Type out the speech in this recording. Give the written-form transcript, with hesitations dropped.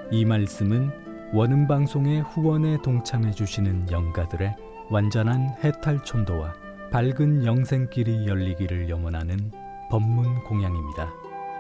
이 말씀은 원음방송의 후원에 동참해 주시는 영가들의 완전한 해탈 촌도와 밝은 영생길이 열리기를 염원하는 법문 공양입니다.